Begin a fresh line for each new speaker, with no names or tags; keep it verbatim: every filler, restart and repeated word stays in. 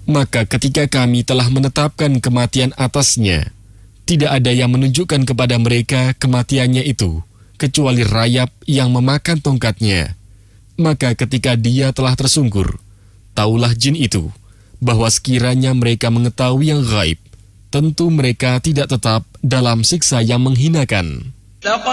Maka ketika kami telah menetapkan kematian atasnya, tidak ada yang menunjukkan kepada mereka kematiannya itu, kecuali rayap yang memakan tongkatnya. Maka ketika dia telah tersungkur, taulah jin itu, bahwa sekiranya mereka mengetahui yang gaib, tentu mereka tidak tetap dalam siksa yang menghinakan.